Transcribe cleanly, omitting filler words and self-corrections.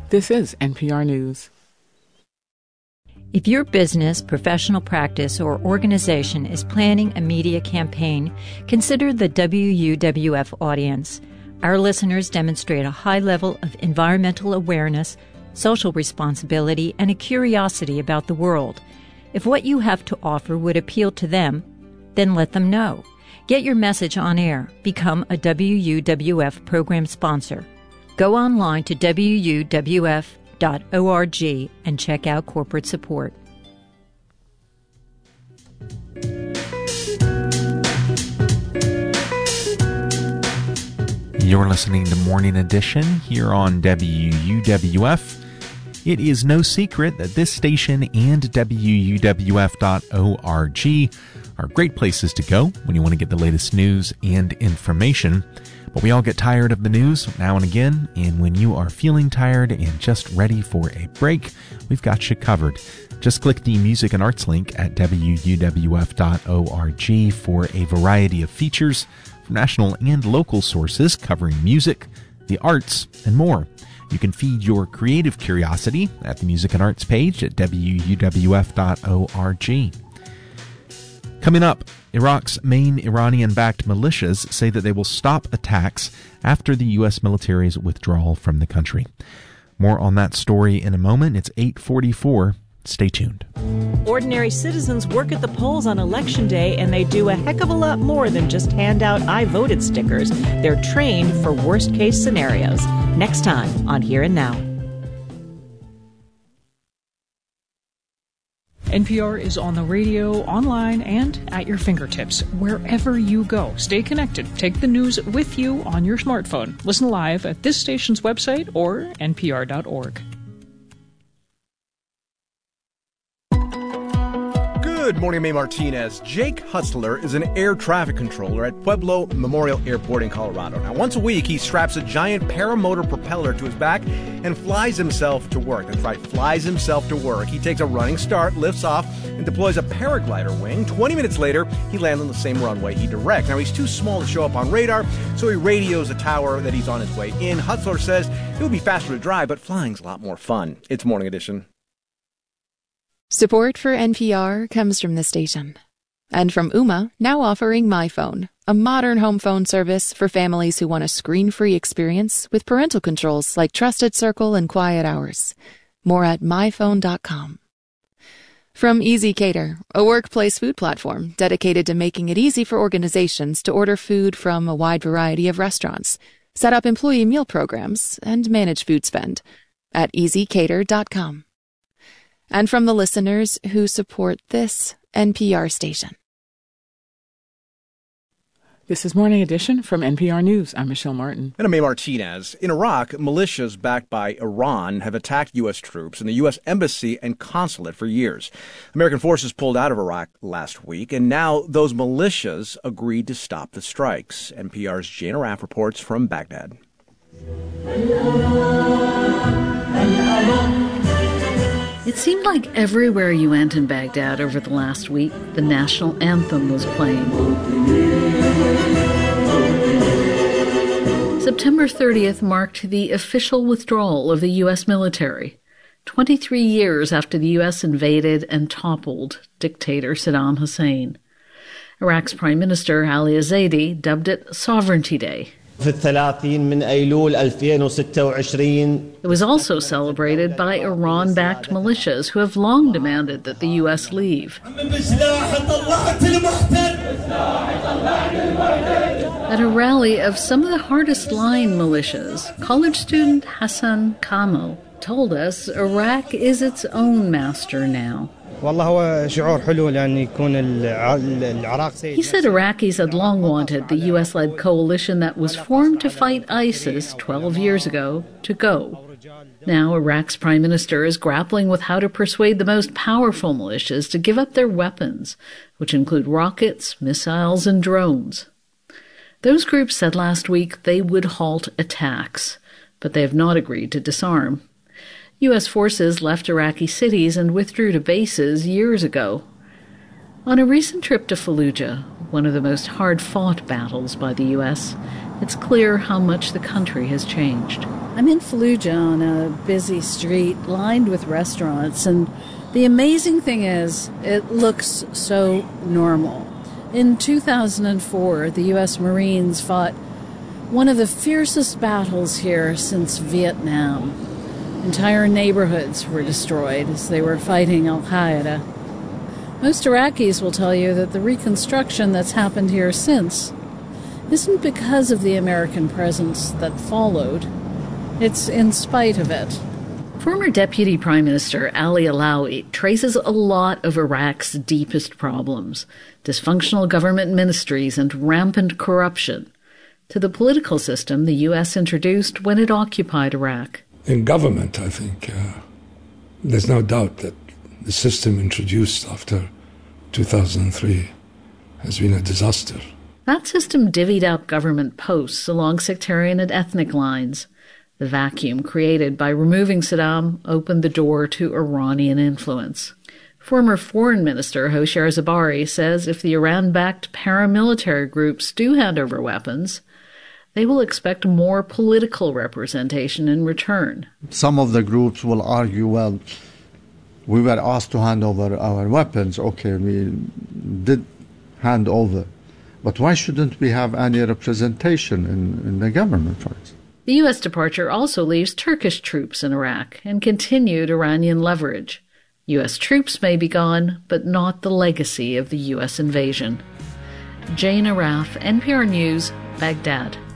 This is NPR News. If your business, professional practice, or organization is planning a media campaign, consider the WUWF audience. Our listeners demonstrate a high level of environmental awareness, social responsibility, and a curiosity about the world. If what you have to offer would appeal to them, then let them know. Get your message on air. Become a WUWF program sponsor. Go online to WUWF.org and check out corporate support. You're listening to Morning Edition here on WUWF. It is no secret that this station and WUWF.org are great places to go when you want to get the latest news and information. But we all get tired of the news now and again, and when you are feeling tired and just ready for a break, we've got you covered. Just click the Music and Arts link at WUWF.org for a variety of features from national and local sources covering music, the arts, and more. You can feed your creative curiosity at the Music and Arts page at WUWF.org. Coming up, Iraq's main Iranian-backed militias say that they will stop attacks after the U.S. military's withdrawal from the country. More on that story in a moment. It's 8:44. Stay tuned. Ordinary citizens work at the polls on Election Day, and they do a heck of a lot more than just hand out I voted stickers. They're trained for worst-case scenarios. Next time on Here and Now. NPR is on the radio, online, and at your fingertips, wherever you go. Stay connected. Take the news with you on your smartphone. Listen live at this station's website or npr.org. Good morning, May Martinez. Jake Hutzler is an air traffic controller at Pueblo Memorial Airport in Colorado. Now, once a week, he straps a giant paramotor propeller to his back and flies himself to work. That's right, flies himself to work. He takes a running start, lifts off, and deploys a paraglider wing. 20 minutes later, he lands on the same runway he directs. Now, he's too small to show up on radar, so he radios a tower that he's on his way in. Hutzler says it would be faster to drive, but flying's a lot more fun. It's Morning Edition. Support for NPR comes from the station. And from Ooma, now offering MyPhone, a modern home phone service for families who want a screen-free experience with parental controls like Trusted Circle and Quiet Hours. More at myphone.com. From Easy Cater, a workplace food platform dedicated to making it easy for organizations to order food from a wide variety of restaurants, set up employee meal programs, and manage food spend at easycater.com. And from the listeners who support this NPR station. This is Morning Edition from NPR News. I'm Michelle Martin. And I'm May Martinez. In Iraq, militias backed by Iran have attacked U.S. troops and the U.S. Embassy and consulate for years. American forces pulled out of Iraq last week, and now those militias agreed to stop the strikes. NPR's Jana Raff reports from Baghdad. It seemed like everywhere you went in Baghdad over the last week, the national anthem was playing. September 30th marked the official withdrawal of the U.S. military, 23 years after the U.S. invaded and toppled dictator Saddam Hussein. Iraq's Prime Minister Ali Zaidi dubbed it Sovereignty Day. It was also celebrated by Iran-backed militias who have long demanded that the U.S. leave. At a rally of some of the hardest-line militias, college student Hassan Kamal told us Iraq is its own master now. He said Iraqis had long wanted the U.S.-led coalition that was formed to fight ISIS 12 years ago to go. Now Iraq's prime minister is grappling with how to persuade the most powerful militias to give up their weapons, which include rockets, missiles, and drones. Those groups said last week they would halt attacks, but they have not agreed to disarm. U.S. forces left Iraqi cities and withdrew to bases years ago. On a recent trip to Fallujah, one of the most hard-fought battles by the U.S., it's clear how much the country has changed. I'm in Fallujah on a busy street lined with restaurants, and the amazing thing is, it looks so normal. In 2004, the U.S. Marines fought one of the fiercest battles here since Vietnam. Entire neighborhoods were destroyed as they were fighting Al-Qaeda. Most Iraqis will tell you that the reconstruction that's happened here since isn't because of the American presence that followed. It's in spite of it. Former Deputy Prime Minister Ali Alawi traces a lot of Iraq's deepest problems, dysfunctional government ministries and rampant corruption, to the political system the U.S. introduced when it occupied Iraq. In government, I think, there's no doubt that the system introduced after 2003 has been a disaster. That system divvied up government posts along sectarian and ethnic lines. The vacuum created by removing Saddam opened the door to Iranian influence. Former Foreign Minister Hoshyar Zebari says if the Iran-backed paramilitary groups do hand over weapons, they will expect more political representation in return. Some of the groups will argue, well, we were asked to hand over our weapons. Okay, we did hand over. But why shouldn't we have any representation in the government, for instance? The U.S. departure also leaves Turkish troops in Iraq and continued Iranian leverage. U.S. troops may be gone, but not the legacy of the U.S. invasion. Jane Arraf, NPR News, Baghdad.